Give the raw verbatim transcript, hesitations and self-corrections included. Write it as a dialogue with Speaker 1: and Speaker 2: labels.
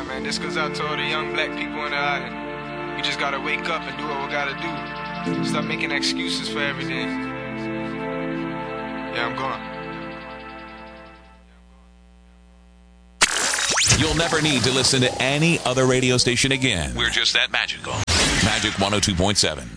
Speaker 1: Nah, man, this goes out to all the young black people in the island. We just gotta wake up and do what we gotta do. Stop making excuses for everything. Yeah, I'm gone.
Speaker 2: You'll never need to listen to any other radio station again. We're just that magical. Magic one oh two point seven.